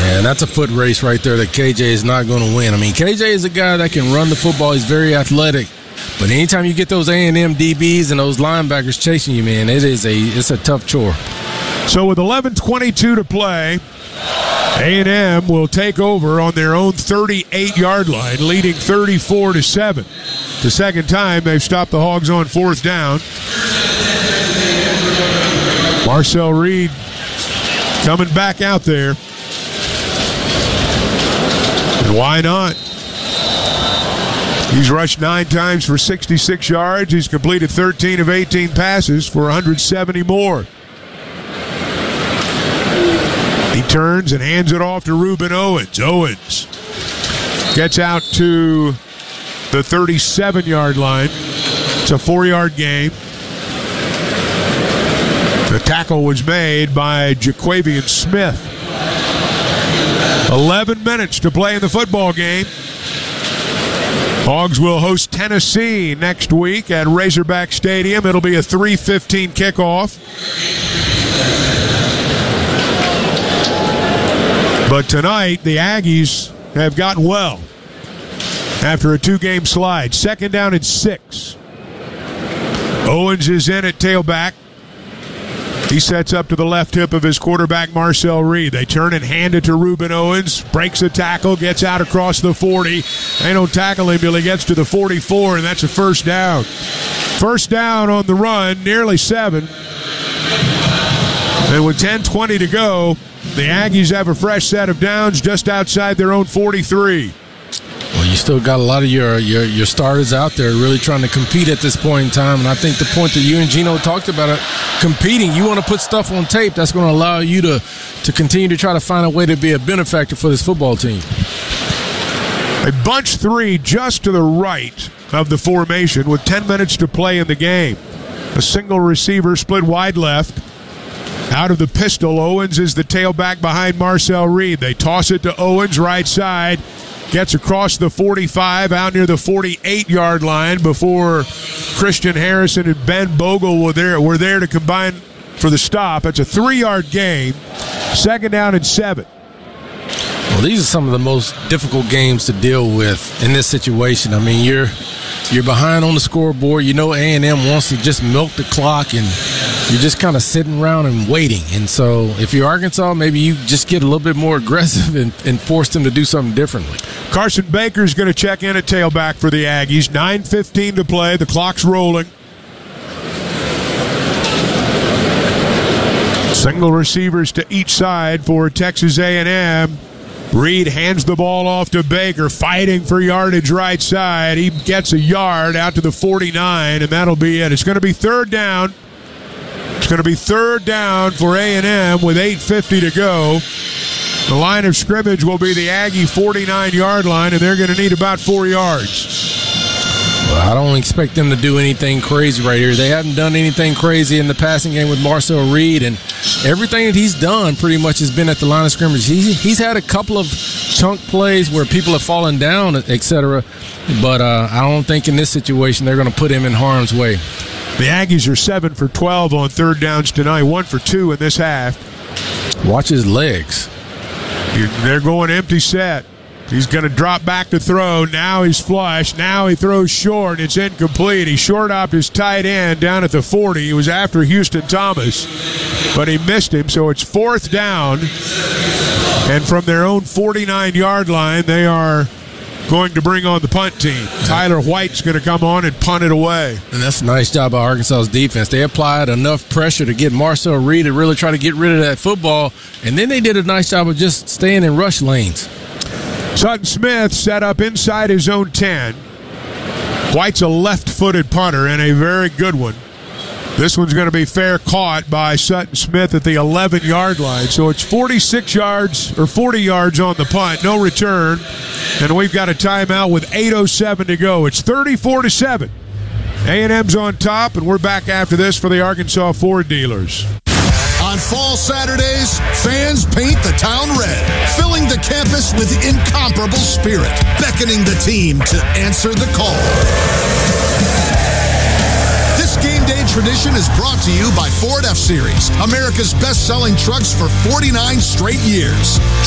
And that's a foot race right there that KJ is not going to win. I mean, KJ is a guy that can run the football. He's very athletic. But anytime you get those A&M DBs and those linebackers chasing you, man, it's a tough chore. So with 11:22 to play, A&M will take over on their own 38-yard line, leading 34-7. The second time they've stopped the Hogs on fourth down. Marcel Reed coming back out there. And why not? He's rushed 9 times for 66 yards. He's completed 13 of 18 passes for 170 more. He turns and hands it off to Ruben Owens. Owens gets out to the 37-yard line. It's a 4-yard gain. The tackle was made by Jaquavian Smith. 11 minutes to play in the football game. Hogs will host Tennessee next week at Razorback Stadium. It'll be a 3:15 kickoff. But tonight, the Aggies have gotten well after a 2-game slide. 2nd down and 6. Owens is in at tailback. He sets up to the left hip of his quarterback, Marcel Reed. They turn and hand it to Ruben Owens. Breaks a tackle, gets out across the 40. They don't tackle him till he gets to the 44, and that's a first down. First down on the run, nearly 7. And with 10:20 to go, the Aggies have a fresh set of downs just outside their own 43. Well, you still got a lot of your starters out there really trying to compete at this point in time. And I think the point that you and Gino talked about, competing, you want to put stuff on tape that's going to allow you to continue to try to find a way to be a benefactor for this football team. A bunch 3 just to the right of the formation with 10 minutes to play in the game. A single receiver split wide left. Out of the pistol, Owens is the tailback behind Marcel Reed. They toss it to Owens, right side. Gets across the 45, out near the 48-yard line before Christian Harrison and Ben Bogle were there to combine for the stop. It's a 3-yard gain. 2nd down and 7. Well, these are some of the most difficult games to deal with in this situation. I mean, you're behind on the scoreboard. You know A&M wants to just milk the clock, and you're just kind of sitting around and waiting. And so if you're Arkansas, maybe you just get a little bit more aggressive and force them to do something differently. Carson Baker's going to check in at tailback for the Aggies. 9:15 to play. The clock's rolling. Single receivers to each side for Texas A&M. Reed hands the ball off to Baker, fighting for yardage right side. He gets a yard out to the 49, and that'll be it. It's going to be 3rd down. It's going to be 3rd down for A&M with 8:50 to go. The line of scrimmage will be the Aggie 49-yard line, and they're going to need about 4 yards. Well, I don't expect them to do anything crazy right here. They haven't done anything crazy in the passing game with Marcel Reed, and everything that he's done pretty much has been at the line of scrimmage. He's had a couple of chunk plays where people have fallen down, etc., but I don't think in this situation they're going to put him in harm's way. The Aggies are 7 for 12 on 3rd downs tonight, 1 for 2 in this half. Watch his legs. They're going empty set. He's going to drop back to throw. Now he's flush. Now he throws short. It's incomplete. He short-hopped his tight end down at the 40. He was after Houston Thomas, but he missed him, so it's 4th down. And from their own 49-yard line, they are going to bring on the punt team. Tyler White's going to come on and punt it away. And that's a nice job by Arkansas's defense. They applied enough pressure to get Marcel Reed to really try to get rid of that football, and then they did a nice job of just staying in rush lanes. Sutton Smith set up inside his own 10. White's a left-footed punter and a very good one. This one's going to be fair caught by Sutton Smith at the 11-yard line. So it's 46 yards or 40 yards on the punt, no return. And we've got a timeout with 8:07 to go. It's 34-7. A&M's on top, and we're back after this for the Arkansas Ford dealers. On fall Saturdays, fans paint the town red, filling the campus with incomparable spirit, beckoning the team to answer the call. This game day tradition is brought to you by Ford F-Series, America's best-selling trucks for 49 straight years.